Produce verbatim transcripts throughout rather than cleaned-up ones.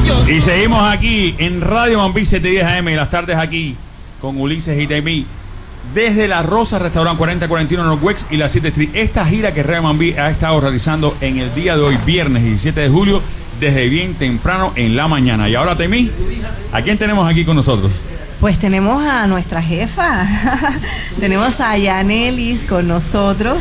Y seguimos aquí en Radio Mambí setecientos diez A M, las tardes aquí con Ulises y Taimí desde La Rosa Restaurant cuarenta cuarenta y uno Northwest y la siete Street. Esta gira que Radio Mambí ha estado realizando en el día de hoy, viernes diecisiete de julio, desde bien temprano en la mañana. Y ahora, Taimí, ¿a quién tenemos aquí con nosotros? Pues tenemos a nuestra jefa, tenemos a Yanelis con nosotros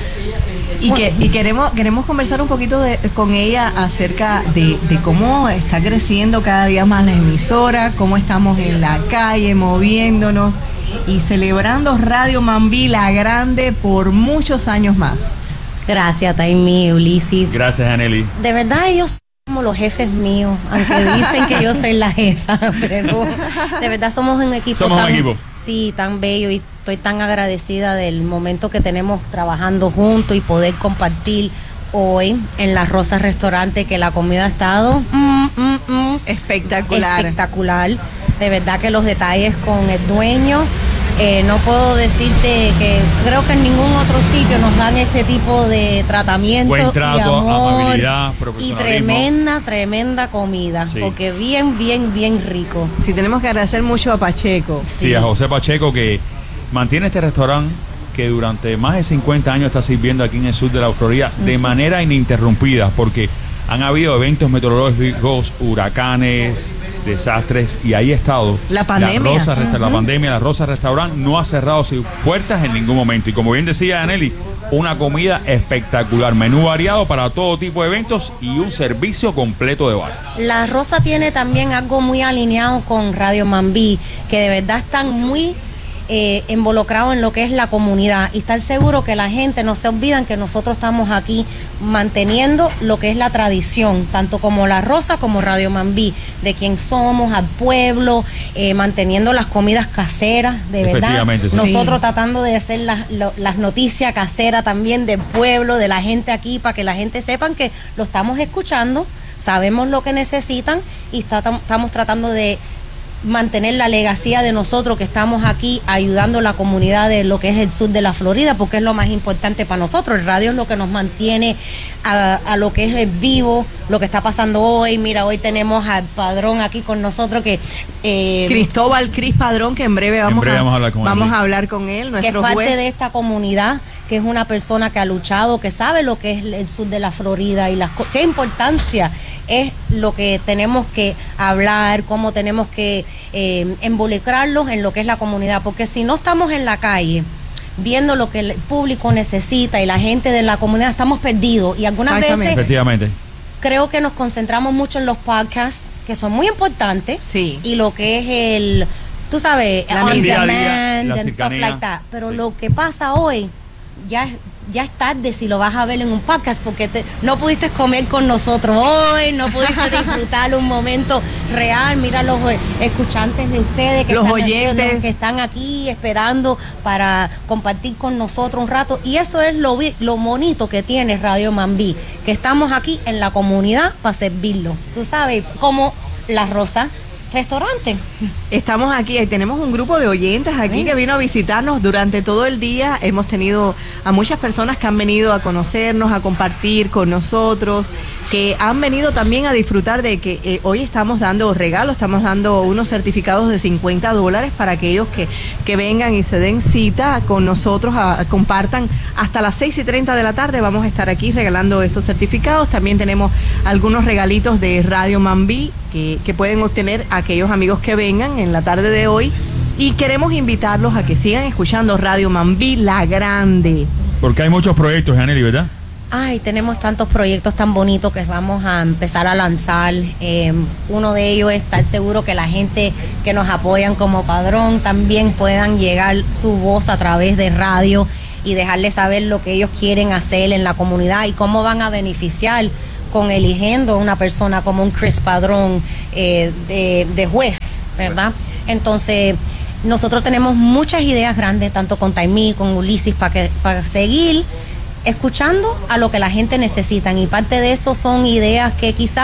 y, que, y queremos queremos conversar un poquito de, con ella acerca de, de cómo está creciendo cada día más la emisora, cómo estamos en la calle moviéndonos y celebrando Radio Mambí la Grande por muchos años más. Gracias, Taimí, Ulises. Gracias, Yanelis. De verdad ellos como los jefes míos, aunque dicen que yo soy la jefa, pero de verdad somos un equipo. Somos tan, un equipo. Sí, tan bello, y estoy tan agradecida del momento que tenemos trabajando juntos y poder compartir hoy en La Rosa Restaurante, que la comida ha estado mm, mm, mm, espectacular. Espectacular. De verdad que los detalles con el dueño, Eh, no puedo decirte que creo que en ningún otro sitio nos dan este tipo de tratamiento. Buen trato, y amor, amabilidad, y profesionalismo. tremenda, tremenda comida, sí. Porque bien, bien, bien rico. Sí, tenemos que agradecer mucho a Pacheco. Sí, sí a José Pacheco, que mantiene este restaurante que durante más de cincuenta años está sirviendo aquí en el sur de la Florida uh-huh. de manera ininterrumpida, porque han habido eventos meteorológicos, huracanes, desastres, y ahí ha estado. La pandemia. La, Rosa, uh-huh. la pandemia, La Rosa Restaurant no ha cerrado sus puertas en ningún momento. Y como bien decía Yaneli, una comida espectacular, menú variado para todo tipo de eventos y un servicio completo de bar. La Rosa tiene también algo muy alineado con Radio Mambí, que de verdad están muy Eh, involucrado en lo que es la comunidad, y estar seguro que la gente no se olvidan que nosotros estamos aquí manteniendo lo que es la tradición, tanto como La Rosa como Radio Mambí, de quién somos, al pueblo, eh, manteniendo las comidas caseras, de verdad. Sí. Nosotros tratando de hacer las, lo, las noticias caseras también del pueblo, de la gente aquí, para que la gente sepan que lo estamos escuchando, sabemos lo que necesitan y está, estamos tratando de mantener la legacía de nosotros que estamos aquí ayudando a la comunidad de lo que es el sur de la Florida, porque es lo más importante para nosotros. El radio es lo que nos mantiene a, a lo que es el vivo, lo que está pasando hoy. Mira, hoy tenemos al Padrón aquí con nosotros, que eh, Cristóbal Cris Padrón, que en breve vamos, en breve a, vamos, a, hablar con vamos él, a hablar con él, nuestro que es parte juez de esta comunidad, que es una persona que ha luchado, que sabe lo que es el sur de la Florida y las qué importancia es lo que tenemos que hablar, cómo tenemos que eh, involucrarlos en lo que es la comunidad, porque si no estamos en la calle viendo lo que el público necesita y la gente de la comunidad, estamos perdidos. Y algunas veces efectivamente creo que nos concentramos mucho en los podcasts, que son muy importantes, sí, y lo que es el, tú sabes, la on día demand día, and stuff like that, pero sí. Lo que pasa hoy ya es ya es tarde si lo vas a ver en un podcast, porque te, no pudiste comer con nosotros hoy, no pudiste disfrutar un momento real. Mira los escuchantes de ustedes, que, los están, oyentes los que están aquí esperando para compartir con nosotros un rato, y eso es lo, lo bonito que tiene Radio Mambí, que estamos aquí en la comunidad para servirlo, tú sabes, como La Rosa Restaurante. Estamos aquí y tenemos un grupo de oyentes aquí, sí, que vino a visitarnos durante todo el día. Hemos tenido a muchas personas que han venido a conocernos, a compartir con nosotros, que han venido también a disfrutar de que eh, hoy estamos dando regalos, estamos dando unos certificados de cincuenta dólares para aquellos que, que vengan y se den cita con nosotros, a, a, compartan hasta las seis y treinta de la tarde. Vamos a estar aquí regalando esos certificados. También tenemos algunos regalitos de Radio Mambí que, que pueden obtener aquellos amigos que vengan en la tarde de hoy, y queremos invitarlos a que sigan escuchando Radio Mambí la Grande, porque hay muchos proyectos, Yaneli, ¿verdad? Ay, tenemos tantos proyectos tan bonitos que vamos a empezar a lanzar. Eh, uno de ellos es estar seguro que la gente que nos apoyan como Padrón también puedan llegar su voz a través de radio y dejarles saber lo que ellos quieren hacer en la comunidad y cómo van a beneficiar con eligiendo a una persona como un Chris Padrón eh, de, de juez, ¿verdad? Entonces, nosotros tenemos muchas ideas grandes, tanto con Taimí, con Ulises, para que para seguir escuchando a lo que la gente necesita, y parte de eso son ideas que quizás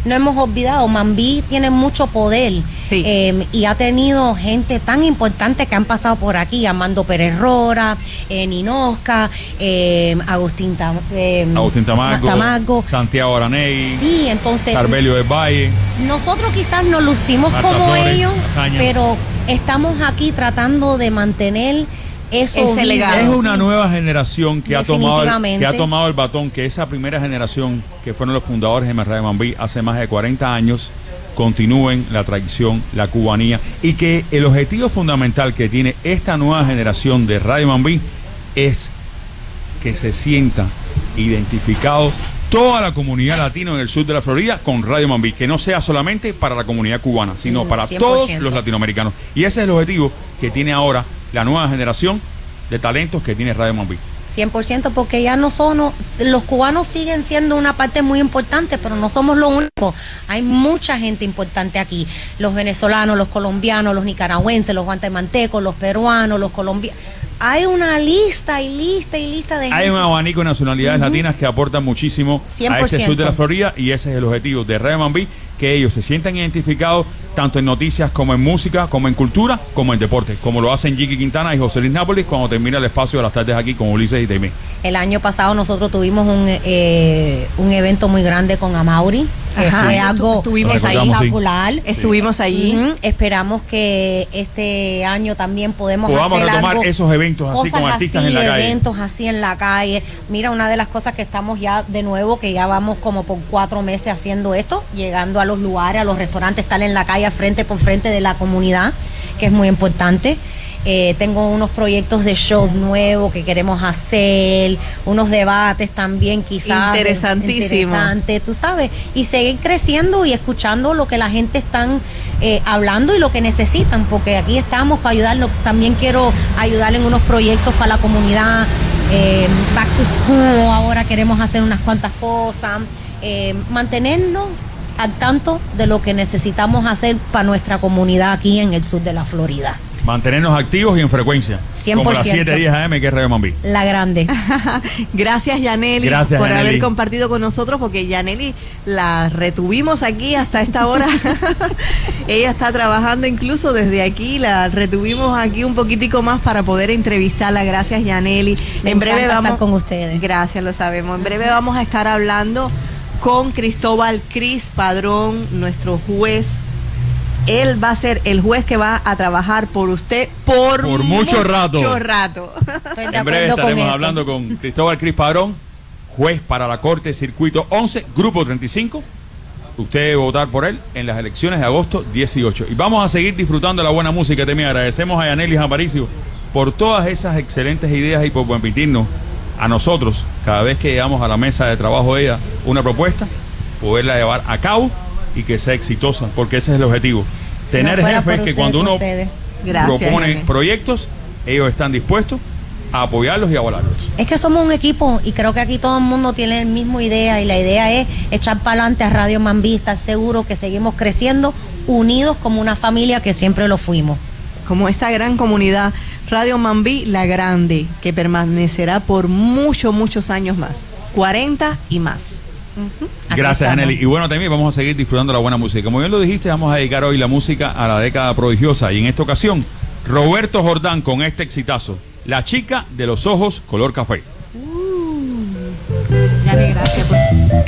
no hemos olvidado, Mambí tiene mucho poder Sí. eh, y ha tenido gente tan importante que han pasado por aquí, Armando Pérez Rora, eh, Ninosca, eh, Agustín, Tam, eh, Agustín Tamago, Tamago. Santiago Aranegui, Sí, entonces Carvelio del Valle. nosotros quizás no lucimos Marta como Flores, ellos, Azaña. pero estamos aquí tratando de mantener eso Ese vivo. legado. Es una nueva generación que ha, tomado el, Definitivamente. que ha tomado el batón, que esa primera generación, que fueron los fundadores de Radio Mambí hace más de cuarenta años, continúen la tradición, la cubanía, y que el objetivo fundamental que tiene esta nueva generación de Radio Mambí es que se sienta identificado toda la comunidad latina en el sur de la Florida con Radio Mambí, que no sea solamente para la comunidad cubana, sino Mm, para cien por todos ciento. los latinoamericanos. Y ese es el objetivo que tiene ahora la nueva generación de talentos que tiene Radio Mambí. cien por ciento, porque ya no son, no- los cubanos siguen siendo una parte muy importante, pero no somos lo único. Hay mucha gente importante aquí. Los venezolanos, los colombianos, los nicaragüenses, los guatemaltecos, los peruanos, los colombianos. Hay una lista y lista y lista de Hay gente. un abanico de nacionalidades latinas que aportan muchísimo cien a por este ciento. sur de la Florida, y ese es el objetivo de Radio Mambí, que ellos se sientan identificados tanto en noticias como en música, como en cultura, como en deporte, como lo hacen Jiki Quintana y José Luis Nápoles cuando termina el espacio de las tardes aquí con Ulises y Taimé. El año pasado nosotros tuvimos un, eh, un evento muy grande con Amaury, que Ajá, fue estu- algo estuvimos ahí. espectacular. Estuvimos allí. Ujú. Esperamos que este año también podemos Podamos hacer retomar algo, esos eventos así cosas con artistas así, en la calle. eventos así en la calle. Mira, una de las cosas que estamos ya de nuevo, que ya vamos como por cuatro meses haciendo esto, llegando a los lugares, a los restaurantes, estar en la calle frente por frente de la comunidad, que es muy importante. Eh, tengo unos proyectos de shows nuevos que queremos hacer, unos debates también quizás. Interesantísimo. Interesante, tú sabes, y seguir creciendo y escuchando lo que la gente están eh, hablando y lo que necesitan, porque aquí estamos para ayudarlos. También quiero ayudar en unos proyectos para la comunidad, eh, Back to School, ahora queremos hacer unas cuantas cosas, eh, mantenernos al tanto de lo que necesitamos hacer para nuestra comunidad aquí en el sur de la Florida. Mantenernos activos y en frecuencia. cien por Como las ciento. siete diez A M que es Radio Mambí. La grande. Gracias, Yaneli, Gracias, por Yaneli. haber compartido con nosotros, porque Yaneli la retuvimos aquí hasta esta hora. Ella está trabajando incluso desde aquí, la retuvimos aquí un poquitico más para poder entrevistarla. Gracias, Yaneli. Me en breve encanta vamos estar con ustedes. Gracias, lo sabemos. En breve vamos a estar hablando con Cristóbal Cris Padrón, nuestro juez. Él va a ser el juez que va a trabajar por usted por, Por mucho rato. mucho rato. Estoy de En breve acuerdo con estaremos eso. hablando con Cristóbal Cris Padrón, juez para la Corte Circuito once, Grupo treinta y cinco. Usted debe votar por él en las elecciones de agosto dieciocho. Y vamos a seguir disfrutando de la buena música. Te agradecemos a Yaneli Aparicio por todas esas excelentes ideas y por permitirnos a nosotros, cada vez que llegamos a la mesa de trabajo de ella, una propuesta, poderla llevar a cabo y que sea exitosa, porque ese es el objetivo. Si Tener no fuera jefes por que ustedes, cuando por uno ustedes. Gracias, propone Yaneli. proyectos, ellos están dispuestos a apoyarlos y avalarlos. Es que somos un equipo y creo que aquí todo el mundo tiene la misma idea, y la idea es echar para adelante a Radio Mambí, estar seguro que seguimos creciendo unidos como una familia que siempre lo fuimos. Como esta gran comunidad, Radio Mambí La Grande, que permanecerá por muchos, muchos años más, cuarenta y más. Aquí Gracias, estamos. Aneli. Y bueno, también vamos a seguir disfrutando la buena música. Como bien lo dijiste, vamos a dedicar hoy la música a la década prodigiosa. Y en esta ocasión, Roberto Jordán con este exitazo, La chica de los ojos color café. Yaneli, gracias. por-